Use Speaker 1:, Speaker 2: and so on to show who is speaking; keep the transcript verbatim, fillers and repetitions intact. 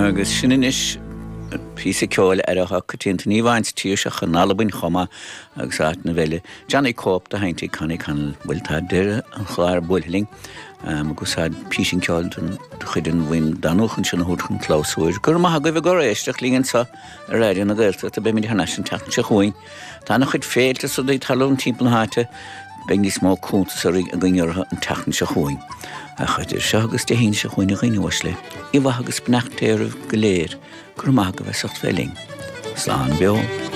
Speaker 1: agus sinis pí ceáil ar a chutínta níomhaint tíoseach an nalabhain chuma agus áit na bheile. Johnny Cope de haintí canig can bhfuil tá deire an chláir builling agus áid písin ceáil chuidir bhain danúchan sin húchan chlásúir. Gur maitha go bh go éisteach líonn sa a réidir na ggéirta a be mí hana sin teachn se chuin. Tá nach chuid féilte so d talún timp na háte ben ní smá cúntasaí a gaineortha an teachn se chuin. A chuidir se agus de hén se chuin a ghainehhaisle. I bhath agus bneachtéir go léir gur maitha go bheith socht bheling. Slán beo.